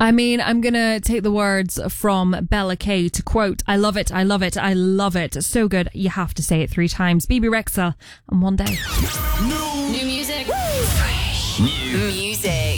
I mean, I'm going to take the words from Bella Kay to quote, I love it, I love it, I love it. So good, you have to say it 3 times. Bibi Rexha on One Day. New music. Fresh. New music.